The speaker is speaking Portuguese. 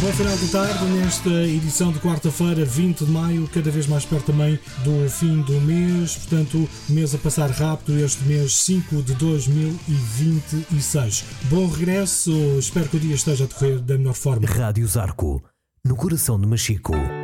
Bom final de tarde nesta edição de quarta-feira, 20 de maio, cada vez mais perto também do fim do mês, portanto, mês a passar rápido, este mês 5 de 2026. Bom regresso, espero que o dia esteja a decorrer da melhor forma. Rádio Zarco, no coração de Machico.